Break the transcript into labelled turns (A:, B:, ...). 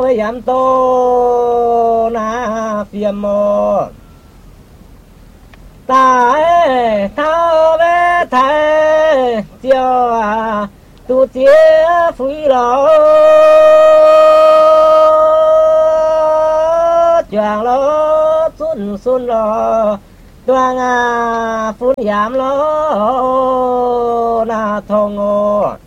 A: yam tô na phiền mô tại thao bé thái chiều tu chia phui lo choàng lo xuân xuân lo choàng phun yam lo na thong ngô